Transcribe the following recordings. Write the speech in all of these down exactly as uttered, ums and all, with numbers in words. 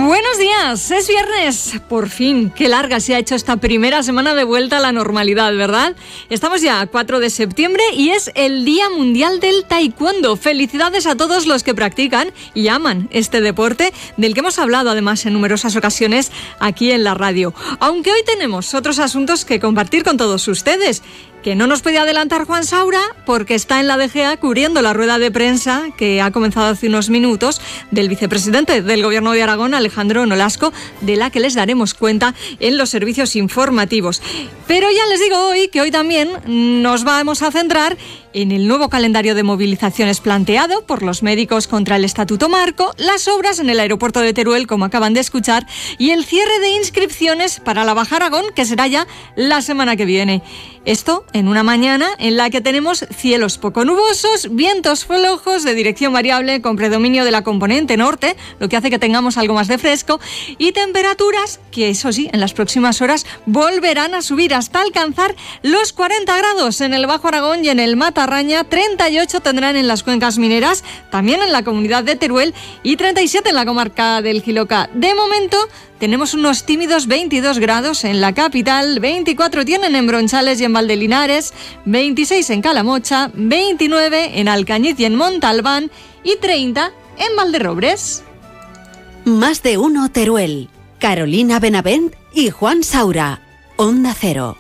Buenos días, es viernes, por fin, qué larga se ha hecho esta primera semana de vuelta a la normalidad, ¿verdad? Estamos ya a cuatro de septiembre y es el Día Mundial del Taekwondo. Felicidades a todos los que practican y aman este deporte, del que hemos hablado además en numerosas ocasiones aquí en la radio. Aunque hoy tenemos otros asuntos que compartir con todos ustedes, que no nos puede adelantar Juan Saura porque está en la D G A cubriendo la rueda de prensa que ha comenzado hace unos minutos del vicepresidente del Gobierno de Aragón, Alejandro Nolasco, de la que les daremos cuenta en los servicios informativos. Pero ya les digo hoy que hoy también nos vamos a centrar en el nuevo calendario de movilizaciones planteado por los médicos contra el Estatuto Marco, las obras en el aeropuerto de Teruel, como acaban de escuchar, y el cierre de inscripciones para la Baja Aragón, que será ya la semana que viene. Esto en una mañana en la que tenemos cielos poco nubosos, vientos flojos de dirección variable con predominio de la componente norte, lo que hace que tengamos algo más de fresco, y temperaturas que, eso sí, en las próximas horas volverán a subir hasta alcanzar los cuarenta grados en el Bajo Aragón y en el Matarraña, treinta y ocho tendrán en las cuencas mineras, también en la comunidad de Teruel, y treinta y siete en la comarca del Jiloca. De momento tenemos unos tímidos veintidós grados en la capital, veinticuatro tienen en Bronchales y en Valdelinares, veintiséis en Calamocha, veintinueve en Alcañiz y en Montalbán y treinta en Valderrobres. Más de uno Teruel. Carolina Benavent y Juan Saura. Onda Cero.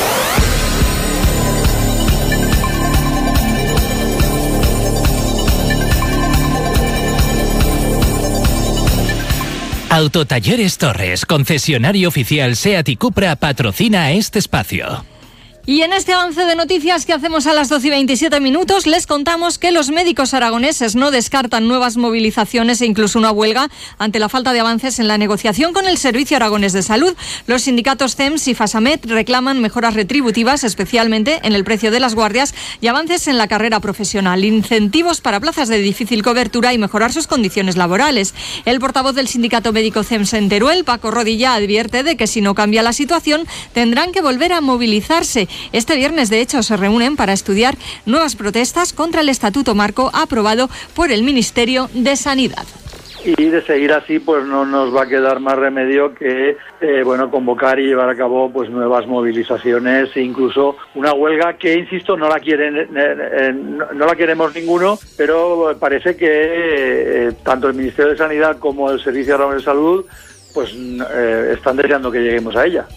Autotalleres Torres, concesionario oficial SEAT y Cupra, patrocina este espacio. Y en este avance de noticias que hacemos a las doce y veintisiete minutos, les contamos que los médicos aragoneses no descartan nuevas movilizaciones e incluso una huelga ante la falta de avances en la negociación con el Servicio Aragonés de Salud. Los sindicatos C E M S y FASAMET reclaman mejoras retributivas, especialmente en el precio de las guardias, y avances en la carrera profesional, incentivos para plazas de difícil cobertura y mejorar sus condiciones laborales. El portavoz del sindicato médico C E M S en Teruel, Paco Rodilla, advierte de que si no cambia la situación, tendrán que volver a movilizarse. Este viernes, de hecho, se reúnen para estudiar nuevas protestas contra el Estatuto Marco aprobado por el Ministerio de Sanidad. Y de seguir así, pues no nos va a quedar más remedio que eh, bueno, convocar y llevar a cabo pues nuevas movilizaciones e incluso una huelga que, insisto, no la quieren eh, eh, no, no la queremos ninguno, pero parece que eh, tanto el Ministerio de Sanidad como el Servicio Aragonés de Salud pues eh, están deseando que lleguemos a ella.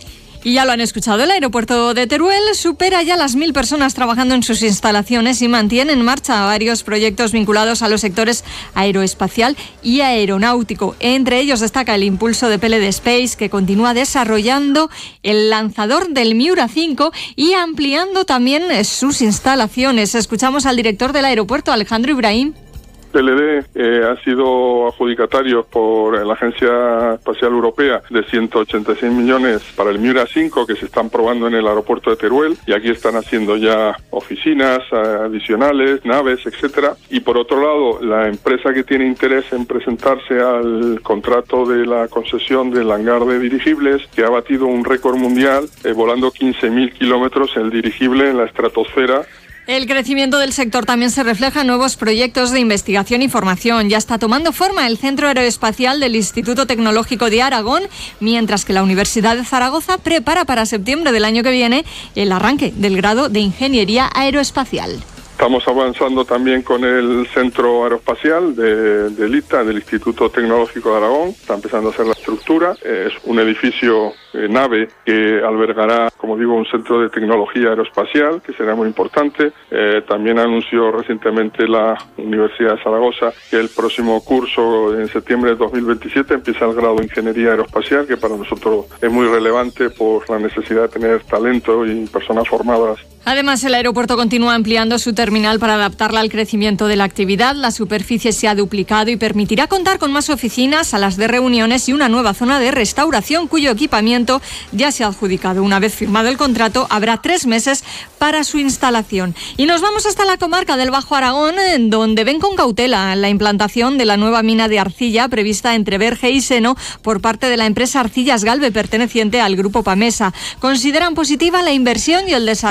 Y ya lo han escuchado, el aeropuerto de Teruel supera ya las mil personas trabajando en sus instalaciones y mantiene en marcha varios proyectos vinculados a los sectores aeroespacial y aeronáutico. Entre ellos destaca el impulso de P L D Space, que continúa desarrollando el lanzador del Miura cinco y ampliando también sus instalaciones. Escuchamos al director del aeropuerto, Alejandro Ibrahim. P L D eh, ha sido adjudicatario por la Agencia Espacial Europea de ciento ochenta y seis millones para el Miura cinco, que se están probando en el aeropuerto de Teruel, y aquí están haciendo ya oficinas adicionales, naves, etcétera. Y por otro lado, la empresa que tiene interés en presentarse al contrato de la concesión del hangar de dirigibles, que ha batido un récord mundial, eh, volando quince mil kilómetros el dirigible en la estratosfera. El crecimiento del sector también se refleja en nuevos proyectos de investigación y formación. Ya está tomando forma el Centro Aeroespacial del Instituto Tecnológico de Aragón, mientras que la Universidad de Zaragoza prepara para septiembre del año que viene el arranque del grado de Ingeniería Aeroespacial. Estamos avanzando también con el Centro Aeroespacial de, del I T A, del Instituto Tecnológico de Aragón. Está empezando a hacer la estructura. Es un edificio eh, nave que albergará, como digo, un centro de tecnología aeroespacial, que será muy importante. Eh, también anunció recientemente la Universidad de Zaragoza que el próximo curso, en septiembre de dos mil veintisiete, empieza el grado de Ingeniería Aeroespacial, que para nosotros es muy relevante por la necesidad de tener talento y personas formadas. Además, el aeropuerto continúa ampliando su terminal para adaptarla al crecimiento de la actividad. La superficie se ha duplicado y permitirá contar con más oficinas, salas de reuniones y una nueva zona de restauración cuyo equipamiento ya se ha adjudicado. Una vez firmado el contrato, habrá tres meses para su instalación. Y nos vamos hasta la comarca del Bajo Aragón, donde ven con cautela la implantación de la nueva mina de arcilla prevista entre Berge y Seno por parte de la empresa Arcillas Galve, perteneciente al Grupo Pamesa. Consideran positiva la inversión y el desarrollo económico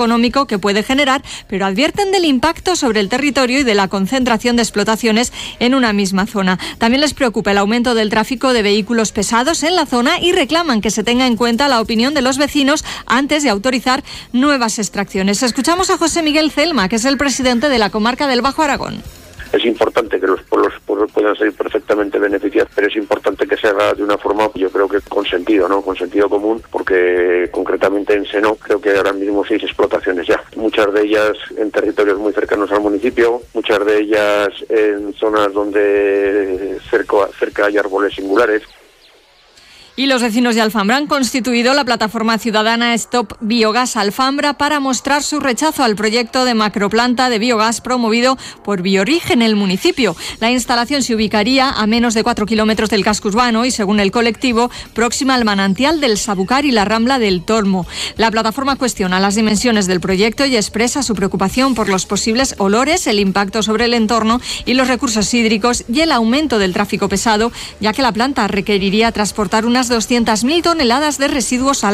económico que puede generar, pero advierten del impacto sobre el territorio y de la concentración de explotaciones en una misma zona. También les preocupa el aumento del tráfico de vehículos pesados en la zona y reclaman que se tenga en cuenta la opinión de los vecinos antes de autorizar nuevas extracciones. Escuchamos a José Miguel Celma, que es el presidente de la comarca del Bajo Aragón. Es importante que los pueblos puedan ser perfectamente beneficiados, pero es importante que se haga de una forma, yo creo que con sentido, ¿no? Con sentido común, porque concretamente en Seno creo que ahora mismo seis explotaciones ya. Muchas de ellas en territorios muy cercanos al municipio, muchas de ellas en zonas donde cerca, cerca hay árboles singulares. Y los vecinos de Alfambra han constituido la plataforma ciudadana Stop Biogás Alfambra para mostrar su rechazo al proyecto de macroplanta de biogás promovido por Biorigen en el municipio. La instalación se ubicaría a menos de cuatro kilómetros del casco urbano y, según el colectivo, próxima al manantial del Sabucar y la Rambla del Tormo. La plataforma cuestiona las dimensiones del proyecto y expresa su preocupación por los posibles olores, el impacto sobre el entorno y los recursos hídricos y el aumento del tráfico pesado, ya que la planta requeriría transportar unas doscientas mil toneladas de residuos al